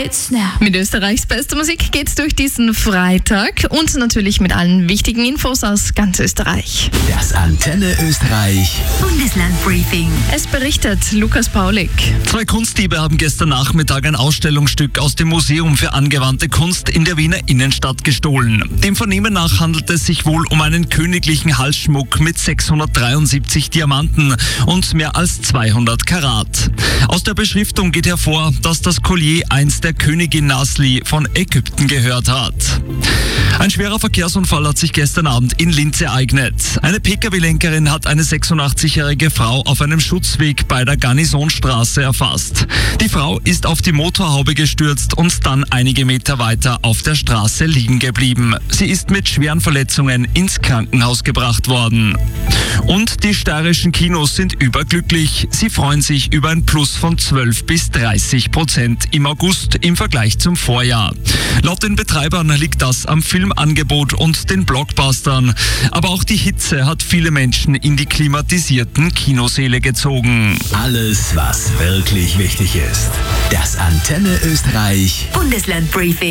Hits now. Mit Österreichs bester Musik geht's durch diesen Freitag und natürlich mit allen wichtigen Infos aus ganz Österreich. Das Antenne Österreich Bundeslandbriefing. Es berichtet Lukas Paulik. 2 Kunstdiebe haben gestern Nachmittag ein Ausstellungsstück aus dem Museum für angewandte Kunst in der Wiener Innenstadt gestohlen. Dem Vernehmen nach handelt es sich wohl um einen königlichen Halsschmuck mit 673 Diamanten und mehr als 200 Karat. Aus der Beschriftung geht hervor, dass das Collier einst der Königin Nasli von Ägypten gehört hat. Ein schwerer Verkehrsunfall hat sich gestern Abend in Linz ereignet. Eine Pkw-Lenkerin hat eine 86-jährige Frau auf einem Schutzweg bei der Garnisonstraße erfasst. Die Frau ist auf die Motorhaube gestürzt und dann einige Meter weiter auf der Straße liegen geblieben. Sie ist mit schweren Verletzungen ins Krankenhaus gebracht worden. Und die steirischen Kinos sind überglücklich. Sie freuen sich über ein Plus von 12-30% im August im Vergleich zum Vorjahr. Laut den Betreibern liegt das am Filmangebot und den Blockbustern. Aber auch die Hitze hat viele Menschen in die klimatisierten Kinosäle gezogen. Alles, was wirklich wichtig ist. Das Antenne Österreich Bundeslandbriefing.